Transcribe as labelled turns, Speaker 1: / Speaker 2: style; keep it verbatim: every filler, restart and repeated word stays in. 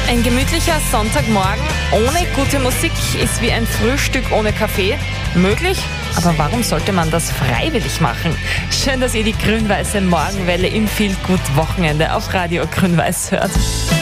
Speaker 1: Ein gemütlicher Sonntagmorgen ohne gute Musik ist wie ein Frühstück ohne Kaffee. Möglich? Aber warum sollte man das freiwillig machen? Schön, dass ihr die grün-weiße Morgenwelle im Feel-Gut-Wochenende auf Radio Grün-Weiß hört.